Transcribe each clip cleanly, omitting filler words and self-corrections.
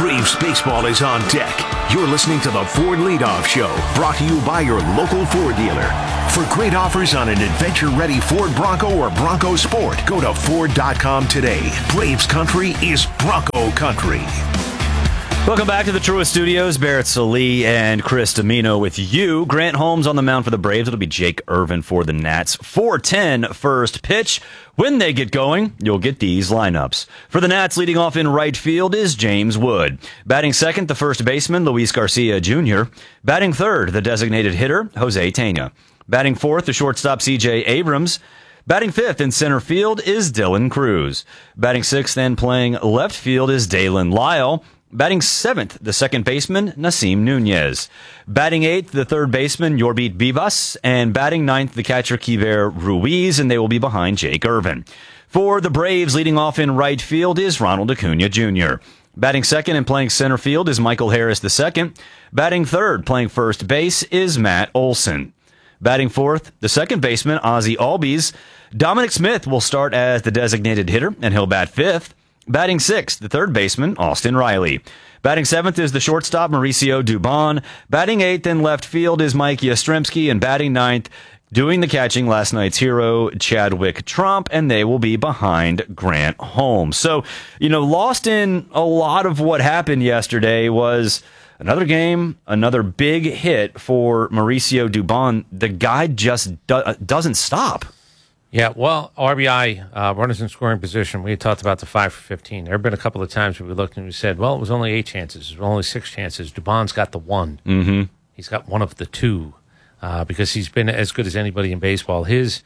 Braves baseball is on deck. You're listening to the Ford Leadoff Show, brought to you by your local Ford dealer. For great offers on an adventure-ready Ford Bronco or Bronco Sport, go to Ford.com today. Braves country is Bronco country. Welcome back to the Truist Studios. Barrett Sallee and Chris Domino with you. Grant Holmes on the mound for the Braves. It'll be Jake Irvin for the Nats. 4:10 first pitch. When they get going, you'll get these lineups. For the Nats, leading off in right field is James Wood. Batting second, the first baseman, Luis Garcia Jr. Batting third, the designated hitter, Jose Tena. Batting fourth, the shortstop, C.J. Abrams. Batting fifth in center field is Dylan Cruz. Batting sixth and playing left field is Dalen Lyle. Batting seventh, the second baseman, Nasim Nunez. Batting eighth, the third baseman, Yorbit Vivas. And batting ninth, the catcher, Kiver Ruiz, and they will be behind Jake Irvin. For the Braves, leading off in right field is Ronald Acuna Jr. Batting second and playing center field is Michael Harris II. Batting third, playing first base, is Matt Olson. Batting fourth, the second baseman, Ozzie Albies. Dominic Smith will start as the designated hitter, and he'll bat fifth. Batting sixth, the third baseman, Austin Riley. Batting seventh is the shortstop, Mauricio Dubon. Batting eighth in left field is Mike Yastrzemski. And batting ninth, doing the catching, last night's hero, Chadwick Trump. And they will be behind Grant Holmes. So, lost in a lot of what happened yesterday was another game, another big hit for Mauricio Dubon. The guy just doesn't stop. Yeah, well, RBI, runners in scoring position, we had talked about the 5 for 15. There have been a couple of times where we looked and we said, well, it was only 8 chances. It was only 6 chances. Dubon's got the 1. Mm-hmm. He's got one of the 2 because he's been as good as anybody in baseball. His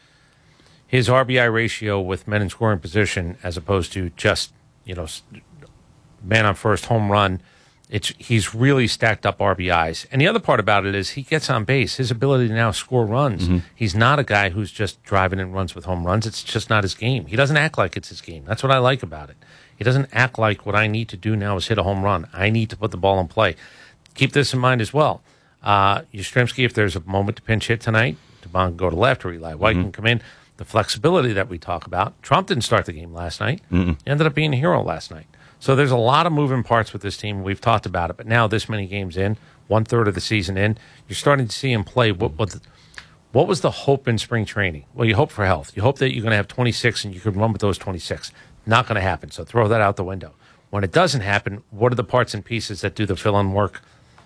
RBI ratio with men in scoring position as opposed to just, man on first, home run, he's really stacked up RBIs. And the other part about it is he gets on base. His ability to now score runs. Mm-hmm. He's not a guy who's just driving in runs with home runs. It's just not his game. He doesn't act like it's his game. That's what I like about it. He doesn't act like what I need to do now is hit a home run. I need to put the ball in play. Keep this in mind as well. Yastrzemski, if there's a moment to pinch hit tonight, Dubon can go to left or Eli White can come in. The flexibility that we talk about. Trump didn't start the game last night. He ended up being a hero last night. So there's a lot of moving parts with this team. We've talked about it, but now this many games in, 1/3 of the season in, you're starting to see him play. What was the hope in spring training? Well, you hope for health. You hope that you're going to have 26 and you can run with those 26. Not going to happen, so throw that out the window. When it doesn't happen, what are the parts and pieces that do the fill-in work?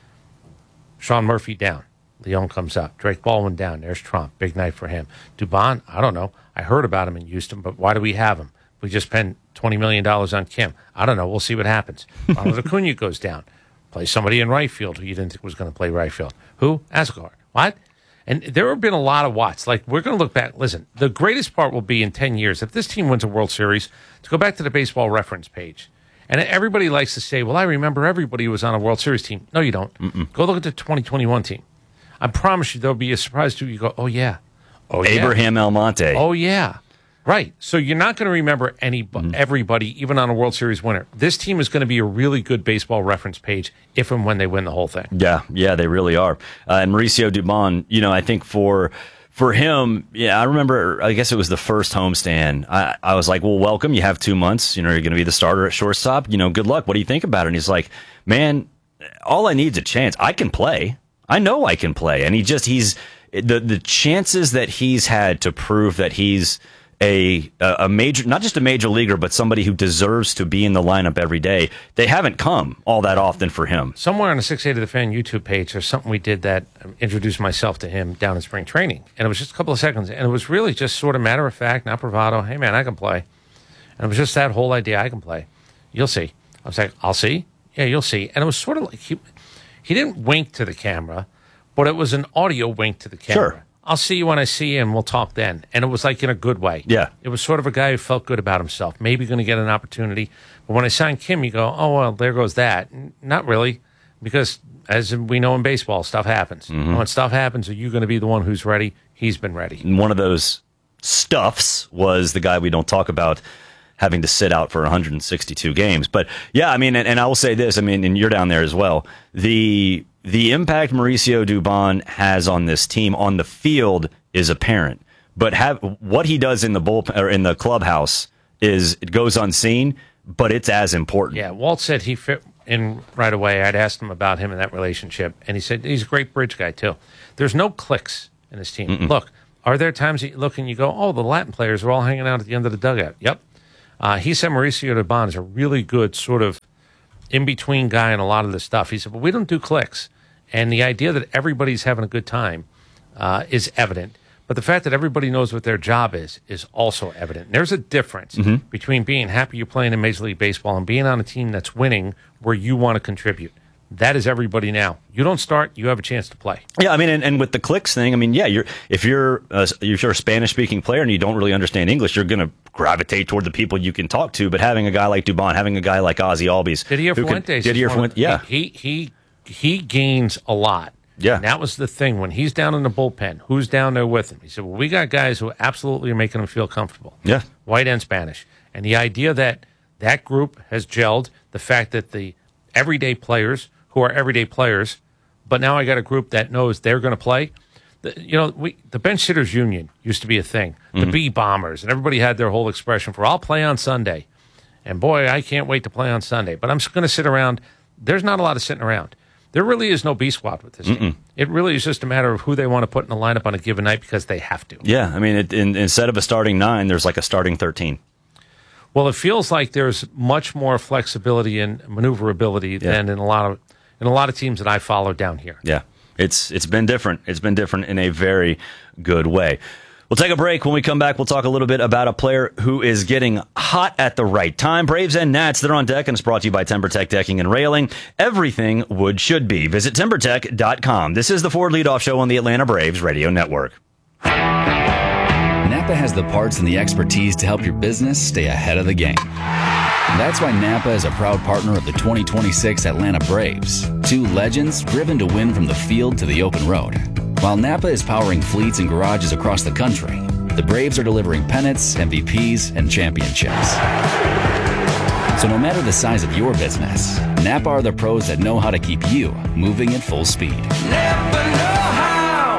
Sean Murphy down. Leon comes up. Drake Baldwin down. There's Trump. Big night for him. Dubon, I don't know. I heard about him in Houston, but why do we have him? We just spent $20 million on Kim. I don't know. We'll see what happens. Ronald Acuna goes down. Play somebody in right field who you didn't think was going to play right field. Who? Asgard. What? And there have been a lot of whats. Like, we're going to look back. Listen, the greatest part will be in 10 years, if this team wins a World Series, to go back to the baseball reference page. And everybody likes to say, well, I remember everybody who was on a World Series team. No, you don't. Go look at the 2021 team. I promise you there'll be a surprise to you. You go, oh, yeah. Oh, yeah. Abraham Almonte. Oh, yeah. Right. So you're not going to remember everybody, even on a World Series winner. This team is going to be a really good baseball reference page if and when they win the whole thing. Yeah, they really are. And Mauricio Dubon, I think for him, I remember, I guess it was the first homestand. I was like, well, welcome. You have 2 months. You're going to be the starter at shortstop. Good luck. What do you think about it? And he's like, man, all I need is a chance. I can play. I know I can play. And he's the chances that he's had to prove that he's a major, not just a major leaguer, but somebody who deserves to be in the lineup every day, they haven't come all that often for him. Somewhere on the 680 The Fan YouTube page, there's something we did that introduced myself to him down in spring training. And it was just a couple of seconds. And it was really just sort of matter of fact, not bravado. Hey, man, I can play. And it was just that whole idea, I can play. You'll see. I was like, I'll see? Yeah, you'll see. And it was sort of like he didn't wink to the camera, but it was an audio wink to the camera. Sure. I'll see you when I see you, and we'll talk then. And it was like in a good way. Yeah. It was sort of a guy who felt good about himself, maybe going to get an opportunity. But when I signed Kim, you go, oh, well, there goes that. Not really, because as we know in baseball, stuff happens. And when stuff happens, are you going to be the one who's ready? He's been ready. And one of those stuffs was the guy we don't talk about having to sit out for 162 games. But, yeah, I mean, and I will say this, I mean, and you're down there as well, the impact Mauricio Dubon has on this team on the field is apparent, but what he does in the bullpen or in the clubhouse it goes unseen, but it's as important. Yeah, Walt said in right away. I'd asked him about him and that relationship, and he said he's a great bridge guy, too. There's no cliques in his team. Mm-mm. Look, are there times you look and you go, oh, the Latin players are all hanging out at the end of the dugout? Yep. He said Mauricio Dubon is a really good sort of in-between guy in a lot of this stuff. He said, but we don't do cliques. And the idea that everybody's having a good time is evident. But the fact that everybody knows what their job is also evident. There's a difference between being happy you're playing in Major League Baseball and being on a team that's winning where you want to contribute. That is everybody now. You don't start, you have a chance to play. Yeah, I mean, and with the clicks thing, I mean, yeah, if you're a Spanish-speaking player and you don't really understand English, you're going to gravitate toward the people you can talk to. But having a guy like Dubon, having a guy like Ozzy Albies, Didier Fuentes, yeah, he gains a lot. Yeah. And that was the thing. When he's down in the bullpen, who's down there with him? He said, well, we got guys who absolutely are making him feel comfortable. Yeah. White and Spanish. And the idea that that group has gelled, the fact that the everyday players who are everyday players, but now I got a group that knows they're going to play. The bench hitters union used to be a thing. The B bombers, and everybody had their whole expression for, I'll play on Sunday. And boy, I can't wait to play on Sunday. But I'm just going to sit around. There's not a lot of sitting around. There really is no B squad with this team. It really is just a matter of who they want to put in the lineup on a given night because they have to. Yeah, I mean, instead of a starting 9, there's like a starting 13. Well, it feels like there's much more flexibility and maneuverability than in a lot of teams that I follow down here. Yeah, it's been different. It's been different in a very good way. We'll take a break. When we come back, we'll talk a little bit about a player who is getting hot at the right time. Braves and Nats, they're on deck, and it's brought to you by TimberTech Decking and Railing. Everything wood should be. Visit TimberTech.com. This is the Ford Leadoff Show on the Atlanta Braves Radio Network. Napa has the parts and the expertise to help your business stay ahead of the game. That's why Napa is a proud partner of the 2026 Atlanta Braves. Two legends driven to win from the field to the open road. While Napa is powering fleets and garages across the country, the Braves are delivering pennants, MVPs, and championships. So no matter the size of your business, Napa are the pros that know how to keep you moving at full speed. Napa know how.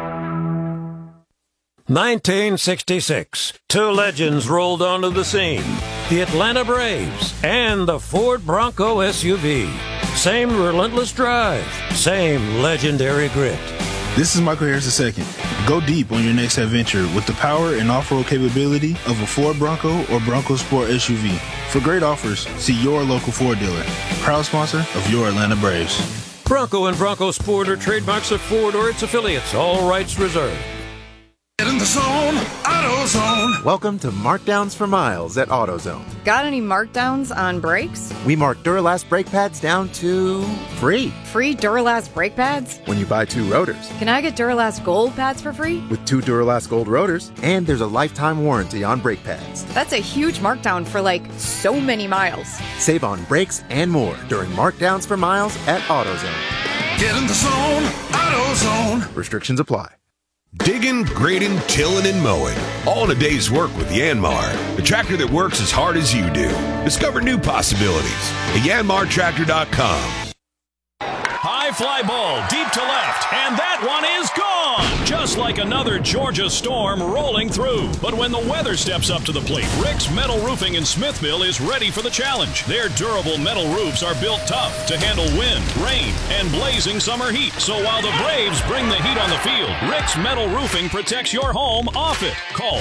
1966, two legends rolled onto the scene. The Atlanta Braves and the Ford Bronco SUV. Same relentless drive, same legendary grit. This is Michael Harris II. Go deep on your next adventure with the power and off-road capability of a Ford Bronco or Bronco Sport SUV. For great offers, see your local Ford dealer. Proud sponsor of your Atlanta Braves. Bronco and Bronco Sport are trademarks of Ford or its affiliates. All rights reserved. Get in the zone, AutoZone. Welcome to Markdowns for Miles at AutoZone. Got any markdowns on brakes? We mark Duralast brake pads down to free. Free Duralast brake pads? When you buy 2 rotors. Can I get Duralast Gold pads for free? With 2 Duralast Gold rotors, and there's a lifetime warranty on brake pads. That's a huge markdown for so many miles. Save on brakes and more during Markdowns for Miles at AutoZone. Get in the zone, AutoZone. Restrictions apply. Digging, grading, tilling, and mowing. All in a day's work with Yanmar, the tractor that works as hard as you do. Discover new possibilities at yanmartractor.com. High fly ball deep to left, and that one is gone! Just like another Georgia storm rolling through. But when the weather steps up to the plate, Rick's Metal Roofing in Smithville is ready for the challenge. Their durable metal roofs are built tough to handle wind, rain, and blazing summer heat. So while the Braves bring the heat on the field, Rick's Metal Roofing protects your home off it. Call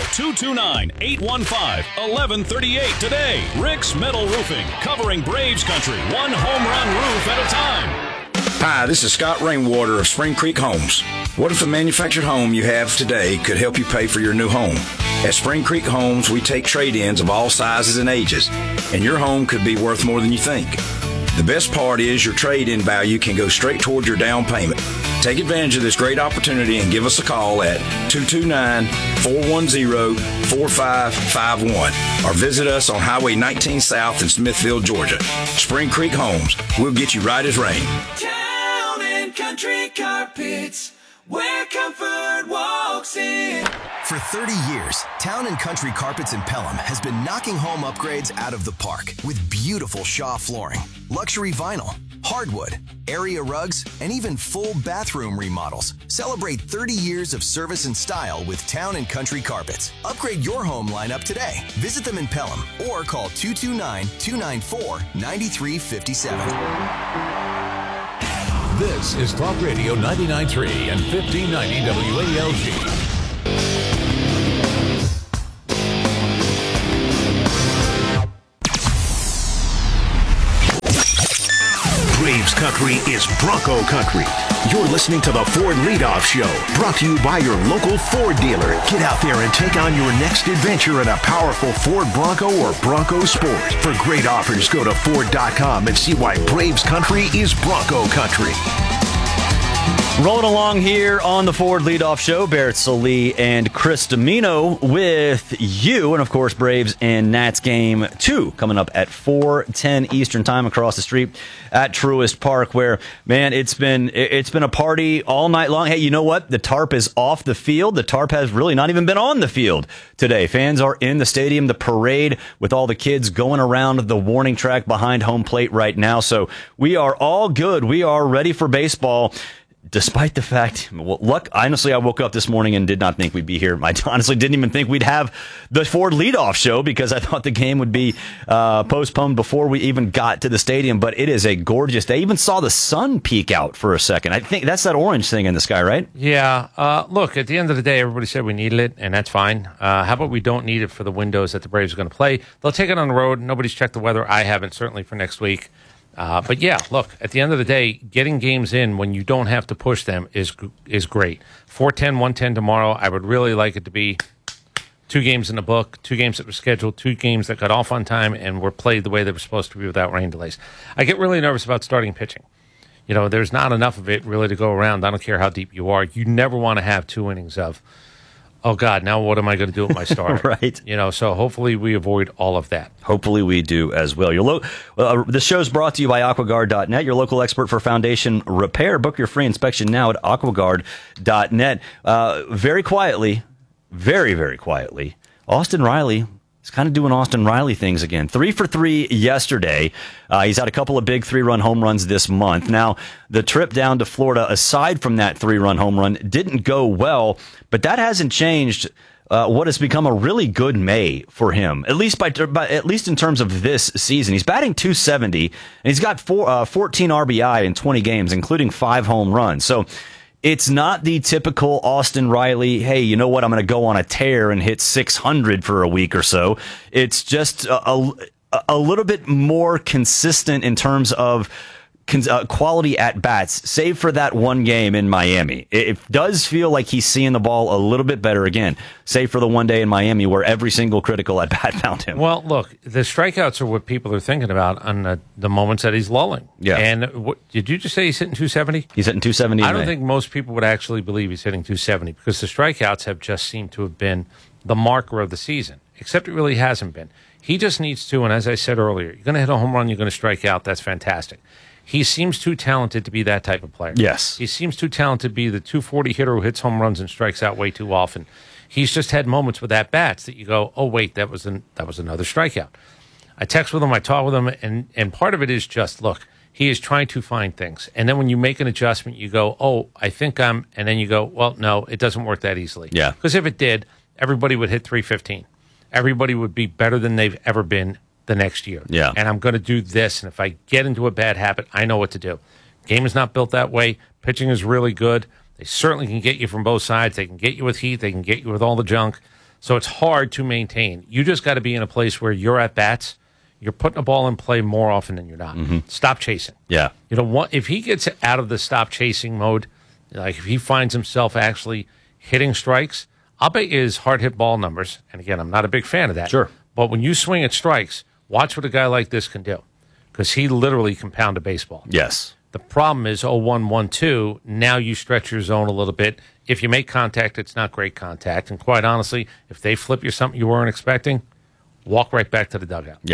229-815-1138 today. Rick's Metal Roofing, covering Braves country, one home run roof at a time. Hi, this is Scott Rainwater of Spring Creek Homes. What if the manufactured home you have today could help you pay for your new home? At Spring Creek Homes, we take trade-ins of all sizes and ages, and your home could be worth more than you think. The best part is your trade-in value can go straight toward your down payment. Take advantage of this great opportunity and give us a call at 229-410-4551 or visit us on Highway 19 South in Smithville, Georgia. Spring Creek Homes, we'll get you right as rain. Town and Country Carpets, where comfort walks in. For 30 years, Town & Country Carpets in Pelham has been knocking home upgrades out of the park with beautiful Shaw flooring, luxury vinyl, hardwood, area rugs, and even full bathroom remodels. Celebrate 30 years of service and style with Town & Country Carpets. Upgrade your home lineup today. Visit them in Pelham or call 229-294-9357. This is Talk Radio 99.3 and 1590 WALG. Braves country is Bronco country. You're listening to the Ford Leadoff Show, brought to you by your local Ford dealer. Get out there and take on your next adventure in a powerful Ford Bronco or Bronco Sport. For great offers, go to Ford.com and see why Braves country is Bronco country. Rolling along here on the Ford Leadoff Show, Barrett Salee and Chris Domino with you. And, of course, Braves and Nats game 2 coming up at 4:10 Eastern time across the street at Truist Park, where, man, it's been a party all night long. Hey, you know what? The tarp is off the field. The tarp has really not even been on the field today. Fans are in the stadium, the parade with all the kids going around the warning track behind home plate right now. So we are all good. We are ready for baseball. Despite the fact, honestly, I woke up this morning and did not think we'd be here. I honestly didn't even think we'd have the Ford Leadoff Show because I thought the game would be postponed before we even got to the stadium. But it is a gorgeous day. I even saw the sun peek out for a second. I think that's that orange thing in the sky, right? Yeah. Look, at the end of the day, everybody said we needed it, and that's fine. How about we don't need it for the windows that the Braves are going to play? They'll take it on the road. Nobody's checked the weather. I haven't, certainly for next week. But yeah, look, at the end of the day, getting games in when you don't have to push them is great. 4:10, 1:10 tomorrow. I would really like it to be 2 games in the book, 2 games that were scheduled, 2 games that got off on time and were played the way they were supposed to be without rain delays. I get really nervous about starting pitching. You know, there's not enough of it really to go around. I don't care how deep you are. You never want to have 2 innings of, oh, God, now what am I going to do with my starter? Right. You know, so hopefully we avoid all of that. Hopefully we do as well. The show's brought to you by AquaGuard.net, your local expert for foundation repair. Book your free inspection now at AquaGuard.net. Very quietly, very, very quietly, Austin Riley is kind of doing Austin Riley things again. 3 for 3 yesterday. He's had a couple of big 3-run home runs this month. Now, the trip down to Florida, aside from that 3-run home run, didn't go well, but that hasn't changed what has become a really good May for him, at least at least in terms of this season. He's batting .270, and he's got 14 RBI in 20 games, including 5 home runs. So it's not the typical Austin Riley, hey, you know what, I'm going to go on a tear and hit 600 for a week or so. It's just a little bit more consistent in terms of quality at bats, save for that one game in Miami. It does feel like he's seeing the ball a little bit better again, save for the one day in Miami where every single critical at bat found him. Well, look, the strikeouts are what people are thinking about on the moments that he's lulling. Yeah. And did you just say he's hitting 270? He's hitting 270. I don't think most people would actually believe he's hitting 270 because the strikeouts have just seemed to have been the marker of the season, except it really hasn't been. He just needs to, and as I said earlier, you're going to hit a home run, you're going to strike out. That's fantastic. He seems too talented to be that type of player. Yes. He seems too talented to be the 240 hitter who hits home runs and strikes out way too often. He's just had moments with at-bats that you go, oh, wait, that was another strikeout. I text with him, I talk with him, and part of it is just, look, he is trying to find things. And then when you make an adjustment, you go, oh, I think and then you go, well, no, it doesn't work that easily. Yeah. Because if it did, everybody would hit 315. Everybody would be better than they've ever been the next year. Yeah. And I'm going to do this. And if I get into a bad habit, I know what to do. Game is not built that way. Pitching is really good. They certainly can get you from both sides. They can get you with heat. They can get you with all the junk. So it's hard to maintain. You just got to be in a place where you're at bats. You're putting a ball in play more often than you're not. Mm-hmm. Stop chasing. Yeah. You know, if he gets out of the stop chasing mode, like if he finds himself actually hitting strikes, I'll bet you his hard hit ball numbers. And again, I'm not a big fan of that. Sure. But when you swing at strikes, watch what a guy like this can do, because he literally can pound a baseball. Yes. The problem is 0-1, 1-2. Now you stretch your zone a little bit. If you make contact, it's not great contact. And quite honestly, if they flip you something you weren't expecting, walk right back to the dugout. Yeah.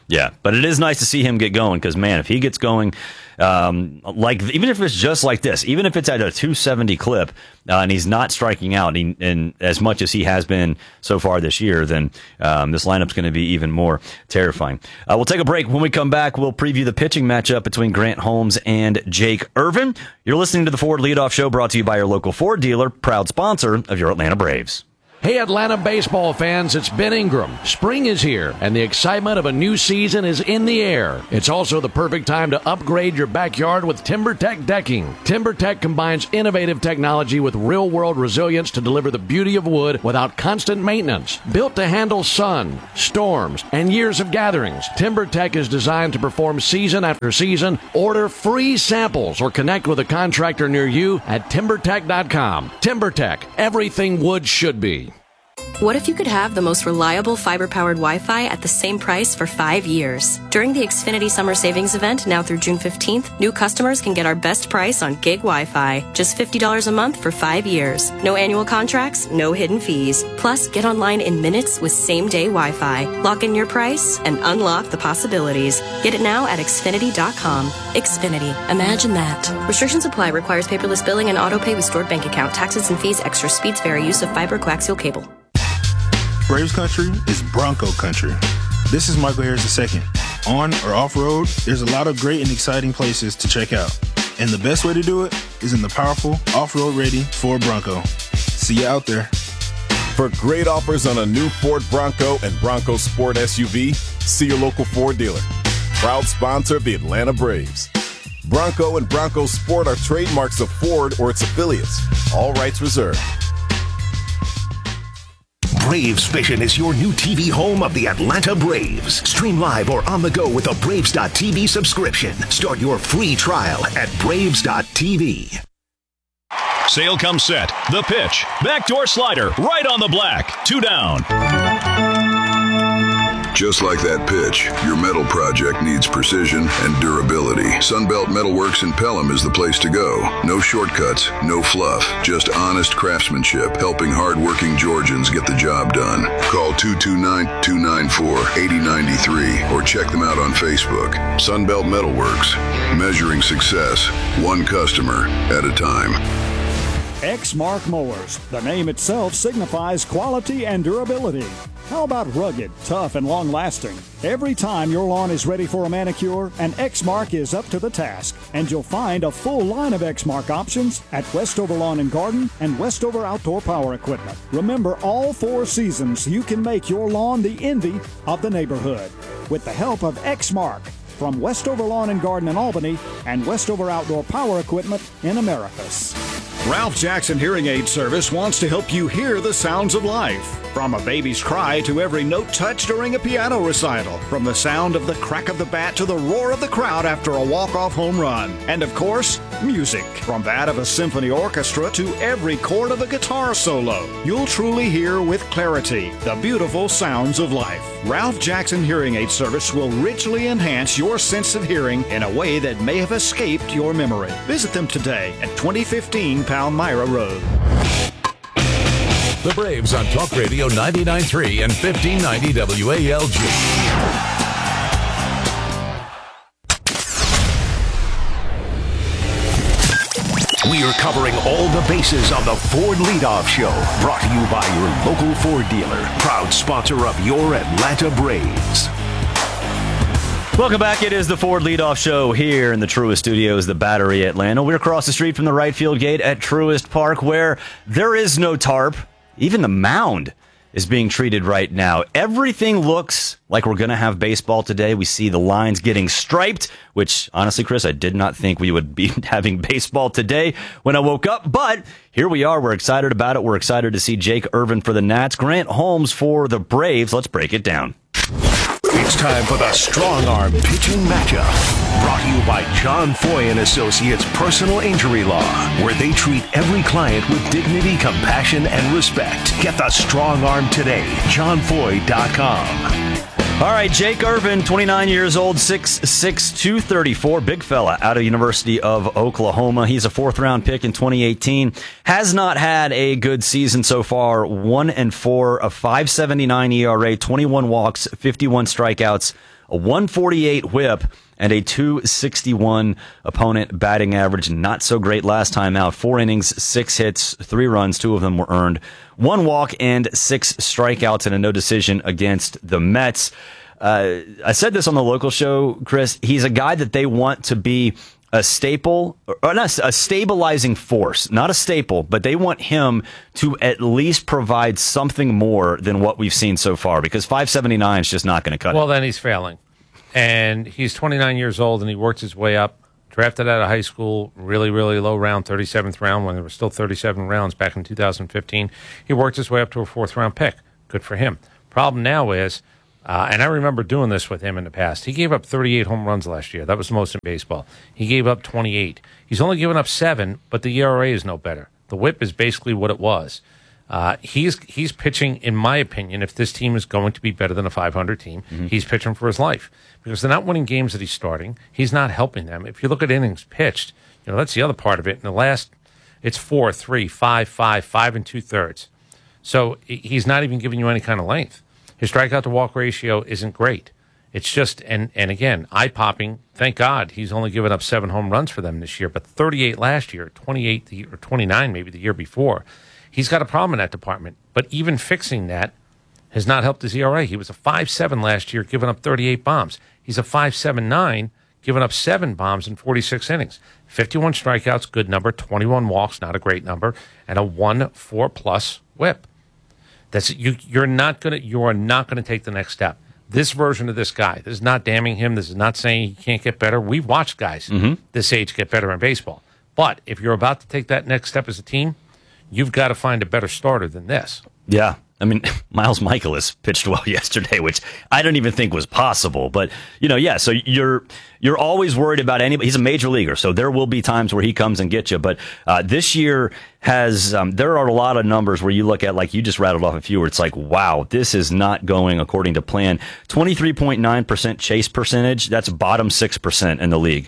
Yeah, but it is nice to see him get going because, man, if he gets going, even if it's just like this, even if it's at a 270 clip and he's not striking out and as much as he has been so far this year, then this lineup's going to be even more terrifying. We'll take a break. When we come back, we'll preview the pitching matchup between Grant Holmes and Jake Irvin. You're listening to the Ford Leadoff Show, brought to you by your local Ford dealer, proud sponsor of your Atlanta Braves. Hey, Atlanta baseball fans, it's Ben Ingram. Spring is here, and the excitement of a new season is in the air. It's also the perfect time to upgrade your backyard with TimberTech decking. TimberTech combines innovative technology with real-world resilience to deliver the beauty of wood without constant maintenance. Built to handle sun, storms, and years of gatherings, TimberTech is designed to perform season after season. Order free samples or connect with a contractor near you at TimberTech.com. TimberTech, everything wood should be. What if you could have the most reliable fiber-powered Wi-Fi at the same price for 5 years? During the Xfinity Summer Savings Event, now through June 15th, new customers can get our best price on gig Wi-Fi. Just $50 a month for 5 years. No annual contracts, no hidden fees. Plus, get online in minutes with same-day Wi-Fi. Lock in your price and unlock the possibilities. Get it now at Xfinity.com. Xfinity. Imagine that. Restrictions apply. Requires paperless billing and auto-pay with stored bank account. Taxes and fees extra. Speeds vary. Use of fiber coaxial cable. Braves country is Bronco country. This is Michael Harris II. On or off-road, there's a lot of great and exciting places to check out. And the best way to do it is in the powerful, off-road ready Ford Bronco. See you out there. For great offers on a new Ford Bronco and Bronco Sport SUV, see your local Ford dealer. Proud sponsor of the Atlanta Braves. Bronco and Bronco Sport are trademarks of Ford or its affiliates. All rights reserved. Braves Vision is your new TV home of the Atlanta Braves. Stream live or on the go with a Braves.tv subscription. Start your free trial at Braves.tv. Sale comes set. The pitch. Backdoor slider. Right on the black. 2 down. Just like that pitch, your metal project needs precision and durability. Sunbelt Metalworks in Pelham is the place to go. No shortcuts, no fluff, just honest craftsmanship, helping hardworking Georgians get the job done. Call 229-294-8093 or check them out on Facebook. Sunbelt Metalworks, measuring success, one customer at a time. Exmark Mowers. The name itself signifies quality and durability. How about rugged, tough, and long-lasting? Every time your lawn is ready for a manicure, an Exmark is up to the task. And you'll find a full line of Exmark options at Westover Lawn and Garden and Westover Outdoor Power Equipment. Remember, all 4 seasons, you can make your lawn the envy of the neighborhood. With the help of Exmark from Westover Lawn and Garden in Albany and Westover Outdoor Power Equipment in Americus. Ralph Jackson Hearing Aid Service wants to help you hear the sounds of life. From a baby's cry to every note touched during a piano recital. From the sound of the crack of the bat to the roar of the crowd after a walk-off home run. And of course, music. From that of a symphony orchestra to every chord of a guitar solo. You'll truly hear with clarity the beautiful sounds of life. Ralph Jackson Hearing Aid Service will richly enhance your sense of hearing in a way that may have escaped your memory. Visit them today at 2015 Palmyra Road. The Braves on Talk Radio 99.3 and 1590 WALG. We are covering all the bases on the Ford Leadoff Show. Brought to you by your local Ford dealer. Proud sponsor of your Atlanta Braves. Welcome back. It is the Ford Leadoff Show here in the Truist Studios, the Battery, Atlanta. We're across the street from the right field gate at Truist Park, where there is no tarp. Even the mound is being treated right now. Everything looks like we're going to have baseball today. We see the lines getting striped, which, honestly, Chris, I did not think we would be having baseball today when I woke up. But here we are. We're excited about it. We're excited to see Jake Irvin for the Nats, Grant Holmes for the Braves. Let's break it down. It's time for the Strong Arm Pitching Matchup. Brought to you by John Foy & Associates Personal Injury Law, where they treat every client with dignity, compassion, and respect. Get the Strong Arm today. JohnFoy.com. All right, Jake Irvin, 29 years old, 6'6", 234, big fella out of University of Oklahoma. He's a 4th-round pick in 2018. Has not had a good season so far. 1-4, a 5.79 ERA, 21 walks, 51 strikeouts, a 148 whip, and a 261 opponent batting average. Not so great last time out. 4 innings, 6 hits, 3 runs, 2 of them were earned, 1 walk, and 6 strikeouts, and a no decision against the Mets. I said this on the local show, Chris. He's a guy that they want to be a staple, or not a stabilizing force, not a staple, but they want him to at least provide something more than what we've seen so far, because 579 is just not going to cut it. Well, then he's failing. And he's 29 years old, and he worked his way up, drafted out of high school, really, really low round, 37th round, when there were still 37 rounds back in 2015. He worked his way up to a 4th-round pick. Good for him. Problem now is, and I remember doing this with him in the past, he gave up 38 home runs last year. That was the most in baseball. He gave up 28. He's only given up 7, but the ERA is no better. The whip is basically what it was. He's pitching, in my opinion, if this team is going to be better than a 500 team, he's pitching for his life. Because they're not winning games that he's starting. He's not helping them. If you look at innings pitched, that's the other part of it. In the last, it's 4, 3, 5, 5, 5 2/3. So he's not even giving you any kind of length. His strikeout to walk ratio isn't great. It's just, and again, eye-popping. Thank God he's only given up 7 home runs for them this year, but 38 last year, 28 or 29 maybe the year before. He's got a problem in that department. But even fixing that has not helped his ERA. He was a 5.7 last year, giving up 38 bombs. He's a 5.79, giving up 7 bombs in 46 innings. 51 strikeouts, good number. 21 walks, not a great number, and a 1.4+ whip. That's you are not gonna take the next step. This version of this guy, this is not damning him. This is not saying he can't get better. We've watched guys this age get better in baseball. But if you're about to take that next step as a team, you've got to find a better starter than this. Yeah. I mean, Miles Michaelis pitched well yesterday, which I don't even think was possible. But, so you're always worried about anybody. He's a major leaguer, so there will be times where he comes and gets you. But this year has there are a lot of numbers where you look at, like you just rattled off a few, where it's like, wow, this is not going according to plan. 23.9% chase percentage, that's bottom 6% in the league.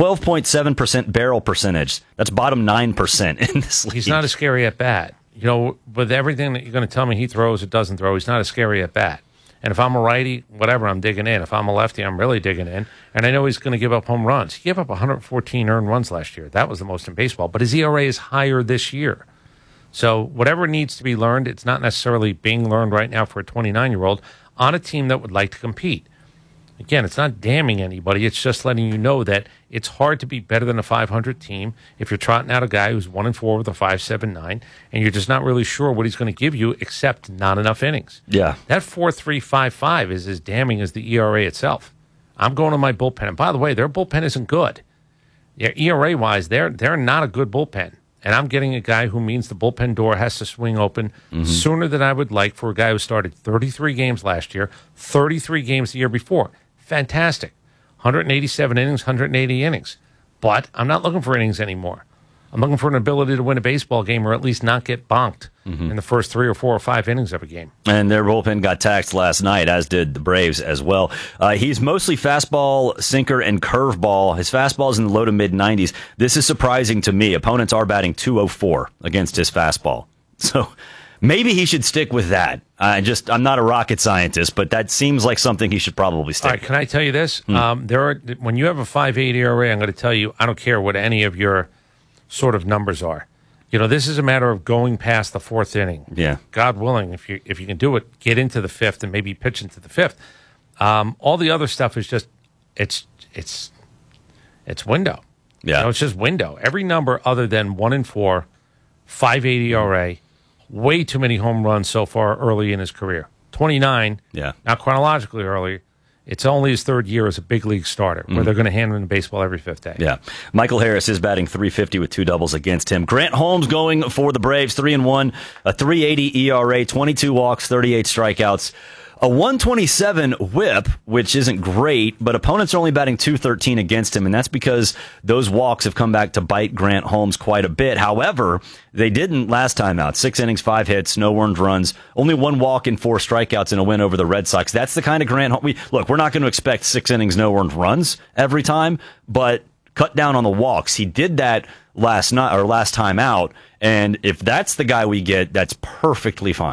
12.7% barrel percentage, that's bottom 9% in this league. He's not as scary at bat. With everything that you're going to tell me he throws or doesn't throw, he's not as scary at bat. And if I'm a righty, whatever, I'm digging in. If I'm a lefty, I'm really digging in. And I know he's going to give up home runs. He gave up 114 earned runs last year. That was the most in baseball. But his ERA is higher this year. So whatever needs to be learned, it's not necessarily being learned right now for a 29-year-old on a team that would like to compete. Again, it's not damning anybody. It's just letting you know that it's hard to be better than a 500 team if you're trotting out a guy who's 1-4 with a 5.79, and you're just not really sure what he's going to give you except not enough innings. Yeah. That 4.355 is as damning as the ERA itself. I'm going to my bullpen. And by the way, their bullpen isn't good. ERA-wise, they're not a good bullpen. And I'm getting a guy who means the bullpen door has to swing open sooner than I would like for a guy who started 33 games last year, 33 games the year before. Fantastic. 187 innings, 180 innings. But I'm not looking for innings anymore. I'm looking for an ability to win a baseball game or at least not get bonked in the first 3 or 4 or 5 innings of a game. And their bullpen got taxed last night, as did the Braves as well. He's mostly fastball, sinker, and curveball. His fastball is in the low to mid-90s. This is surprising to me. Opponents are batting .204 against his fastball. So maybe he should stick with that. I'm not a rocket scientist, but that seems like something he should probably stick with. All right, can I tell you this? When you have a 5.8 ERA, I'm going to tell you, I don't care what any of your sort of numbers are. This is a matter of going past the 4th inning. Yeah. God willing, if you can do it, get into the 5th and maybe pitch into the 5th. All the other stuff is just it's window. Yeah. It's just window. Every number other than 1-4, 5.8 ERA, way too many home runs so far early in his career. 29. Yeah. Not chronologically early. It's only his 3rd year as a big league starter, where they're going to hand him the baseball every 5th day. Yeah. Michael Harris is batting .350 with 2 doubles against him. Grant Holmes going for the Braves, 3-1, a .380 ERA, 22 walks, 38 strikeouts. A 127 whip, which isn't great, but opponents are only batting .213 against him, and that's because those walks have come back to bite Grant Holmes quite a bit. However, they didn't last time out. 6 innings, 5 hits, no earned runs, only 1 walk and 4 strikeouts in a win over the Red Sox. That's the kind of Grant Holmes. We're not going to expect 6 innings, no earned runs every time, but cut down on the walks. He did that last time out, and if that's the guy we get, that's perfectly fine.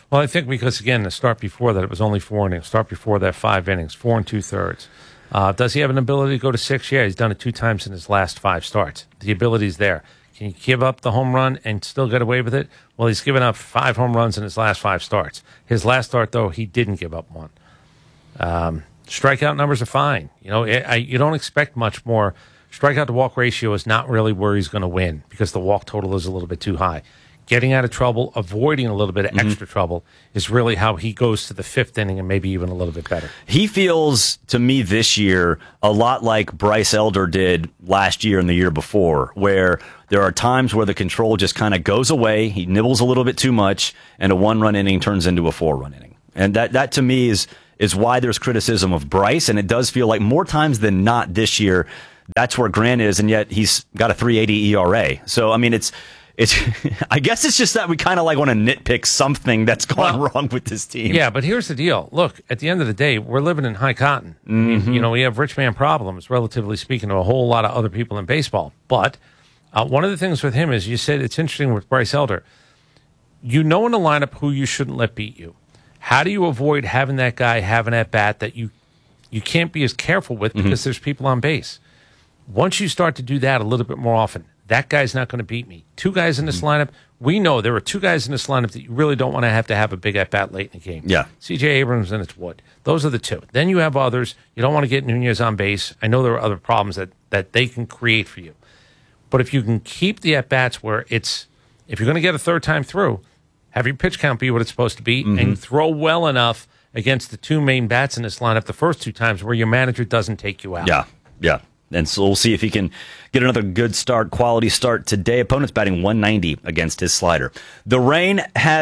Well, I think because, again, the start before that, it was only 4 innings. Start before that, 5 innings, 4 2/3. Does he have an ability to go to 6? Yeah, he's done it 2 times in his last 5 starts. The ability's there. Can you give up the home run and still get away with it? Well, he's given up 5 home runs in his last 5 starts. His last start, though, he didn't give up one. Strikeout numbers are fine. You know, you don't expect much more. Strikeout to walk ratio is not really where he's going to win because the walk total is a little bit too high. Getting out of trouble, avoiding a little bit of extra trouble is really how he goes to the 5th inning and maybe even a little bit better. He feels, to me this year, a lot like Bryce Elder did last year and the year before, where there are times where the control just kind of goes away, he nibbles a little bit too much, and a 1-run inning turns into a 4-run inning. And that to me is why there's criticism of Bryce, and it does feel like more times than not this year, that's where Grant is, and yet he's got a 3.80 ERA. So, I mean, it's I guess it's just that we kind of like want to nitpick something that's gone wrong with this team. Yeah, but here's the deal. Look, at the end of the day, we're living in high cotton. I mean, you know, we have rich man problems, relatively speaking, to a whole lot of other people in baseball. But one of the things with him is you said it's interesting with Bryce Elder. You know in the lineup who you shouldn't let beat you. How do you avoid having that guy having at bat that you can't be as careful with because there's people on base? Once you start to do that a little bit more often, that guy's not going to beat me. 2 guys in this lineup. We know there are 2 guys in this lineup that you really don't want to have a big at-bat late in the game. Yeah. C.J. Abrams and it's Wood. Those are the 2. Then you have others. You don't want to get Nunez on base. I know there are other problems that they can create for you. But if you can keep the at-bats where if you're going to get a 3rd time through, have your pitch count be what it's supposed to be and throw well enough against the 2 main bats in this lineup the first 2 times where your manager doesn't take you out. Yeah. And so we'll see if he can get another good start, quality start today. Opponent's batting 190 against his slider. The rain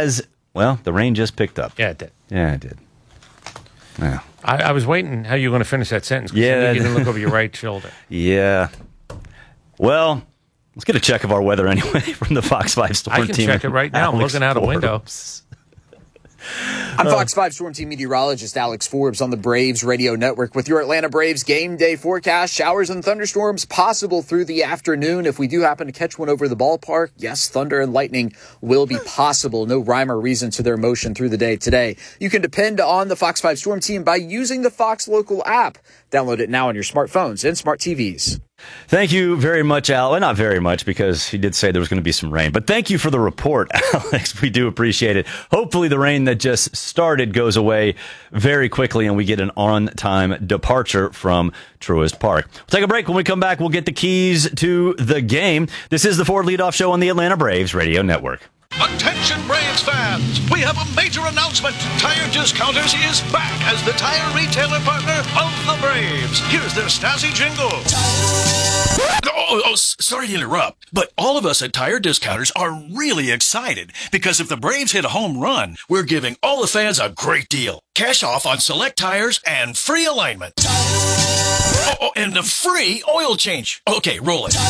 just picked up. Yeah, it did. Yeah, it did. Yeah. I was waiting how you were going to finish that sentence because you didn't look over your right shoulder. Yeah. Well, let's get a check of our weather anyway from the Fox 5 Storm Team. I can check it right now. I'm looking out a window. I'm Fox 5 Storm Team meteorologist Alex Forbes on the Braves Radio Network with your Atlanta Braves game day forecast. Showers and thunderstorms possible through the afternoon. If we do happen to catch one over the ballpark, yes, thunder and lightning will be possible. No rhyme or reason to their motion through the day today. You can depend on the Fox 5 Storm Team by using the Fox Local app. Download it now on your smartphones and smart TVs. Thank you very much, Al. Well, not very much because he did say there was going to be some rain. But thank you for the report, Alex. We do appreciate it. Hopefully the rain that just started goes away very quickly and we get an on-time departure from Truist Park. We'll take a break. When we come back, we'll get the keys to the game. This is the Ford Leadoff Show on the Atlanta Braves Radio Network. Attention Braves fans, we have a major announcement. Tire Discounters is back as the tire retailer partner of the Braves. Here's their Stasi jingle. Sorry to interrupt, but all of us at Tire Discounters are really excited because if the Braves hit a home run, we're giving all the fans a great deal. Cash off on select tires and free alignment. And a free oil change. Okay, roll it.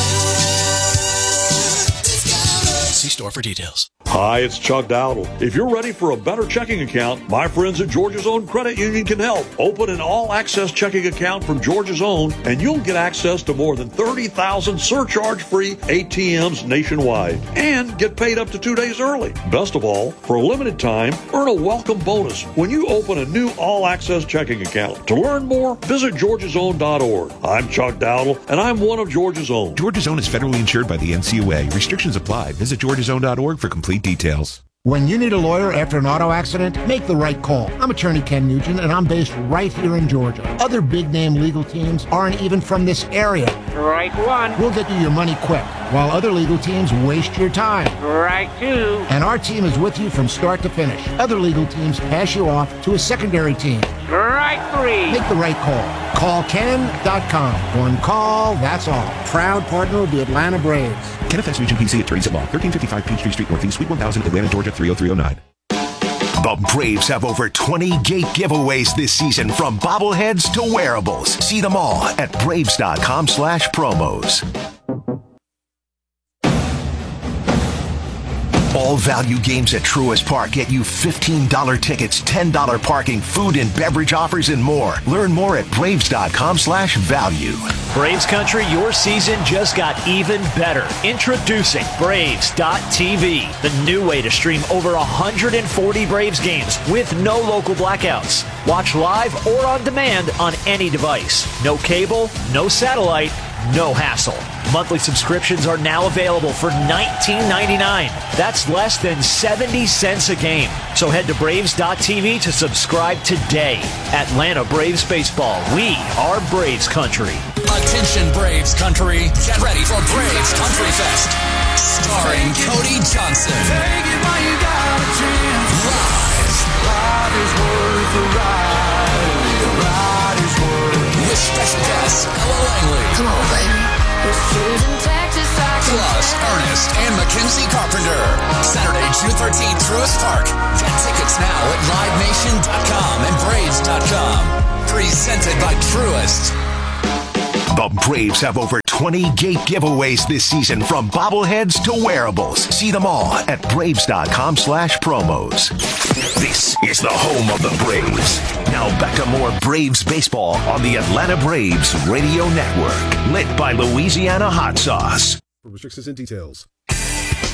See store for details. Hi, it's Chuck Dowdle. If you're ready for a better checking account, my friends at Georgia's Own Credit Union can help. Open an all-access checking account from Georgia's Own, and you'll get access to more than 30,000 surcharge-free ATMs nationwide, and get paid up to 2 days early. Best of all, for a limited time, earn a welcome bonus when you open a new all-access checking account. To learn more, visit georgiasown.org. I'm Chuck Dowdle, and I'm one of Georgia's Own. Georgia's Own is federally insured by the NCUA. Restrictions apply. Visit georgiasown.org for complete details. When you need a lawyer after an auto accident, make the right call. I'm attorney Ken Nugent, and I'm based right here in Georgia. Other big-name legal teams aren't even from this area. Right one. We'll get you your money quick, while other legal teams waste your time. Right two. And our team is with you from start to finish. Other legal teams pass you off to a secondary team. Right three. Make the right call. Call Ken.com. One call, that's all. Proud partner of the Atlanta Braves. Ken FS Region PC, attorneys at law, 1355 Peachtree Street Northeast, Suite 1000, Atlanta, Georgia, 30309. The Braves have over 20 gate giveaways this season, from bobbleheads to wearables. See them all at Braves.com/promos. All value games at Truist Park get you $15 tickets, $10 parking, food and beverage offers, and more. Learn more at Braves.com/value. Braves Country, your season just got even better. Introducing Braves.tv, the new way to stream over 140 Braves games with no local blackouts. Watch live or on demand on any device. No cable, no satellite, no hassle. Monthly subscriptions are now available for $19.99. That's less than 70 cents a game. So head to Braves.tv to subscribe today. Atlanta Braves Baseball. We are Braves Country. Attention Braves Country. Get ready for Braves Country Fest. Starring Cody Johnson. Take it while you got a chance. Live. Ride is worth the ride. The ride is worth. With special guests Ella Langley. Come on, baby. Plus Ernest and Mackenzie Carpenter. Saturday, June 13th, Truist Park. Get tickets now at LiveNation.com and Braves.com. Presented by Truist. The Braves have over 20 gate giveaways this season, from bobbleheads to wearables. See them all at Braves.com/promos. This is the home of the Braves. Now back to more Braves baseball on the Atlanta Braves Radio Network. Lit by Louisiana Hot Sauce. For restrictions and details.